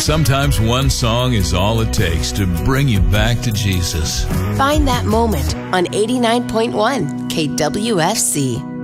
Sometimes one song is all it takes to bring you back to Jesus. Find that moment on 89.1 KWFC.